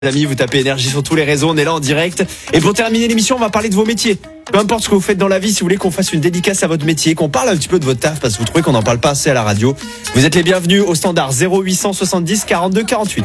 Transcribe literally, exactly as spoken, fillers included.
Les amis, vous tapez énergie sur tous les réseaux, on est là en direct. Et pour terminer l'émission, on va parler de vos métiers. Peu importe ce que vous faites dans la vie, si vous voulez qu'on fasse une dédicace à votre métier, qu'on parle un petit peu de votre taf, parce que vous trouvez qu'on n'en parle pas assez à la radio, vous êtes les bienvenus au standard zéro huit cent soixante-dix quarante-deux quarante-huit.